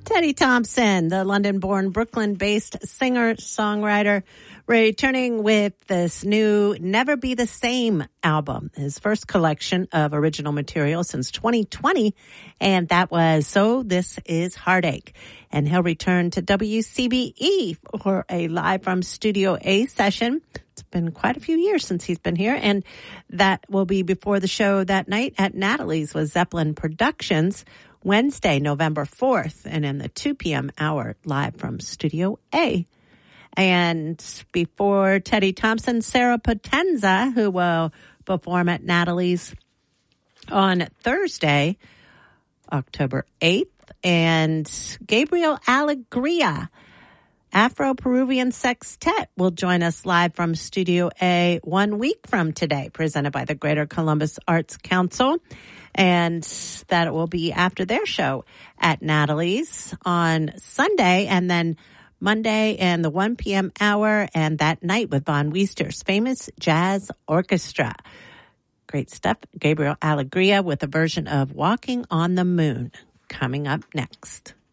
Teddy Thompson, the London-born, Brooklyn-based singer-songwriter, returning with this new Never Be the Same album, his first collection of original material since 2020, and that was So This Is Heartache. And he'll return to WCBE for a live from Studio A session. It's been quite a few years since he's been here, and that will be before the show that night at Natalie's with Zeppelin Productions, Wednesday, November 4th, and in the 2 p.m. hour, live from Studio A. And before Teddy Thompson, Sarah Potenza, who will perform at Natalie's on Thursday, October 8th, and Gabriel Alegria, Afro-Peruvian Sextet, will join us live from Studio A 1 week from today, presented by the Greater Columbus Arts Council. And that will be after their show at Natalie's on Sunday, and then Monday in the 1 p.m. hour, and that night with Von Weister's Famous Jazz Orchestra. Great stuff. Gabriel Alegria with a version of Walking on the Moon coming up next.